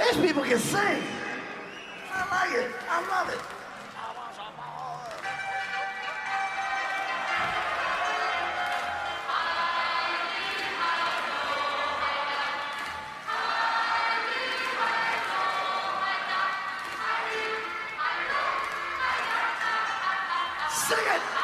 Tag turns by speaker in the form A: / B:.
A: These people can sing. I like it. I love it. Sing it.